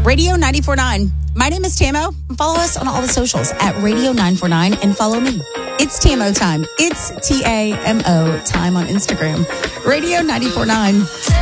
Radio 94.9. My name is Tamo. Follow us on all the socials at Radio 949 and follow me. It's Tamo time. It's TAMO time on Instagram. Radio 94.9.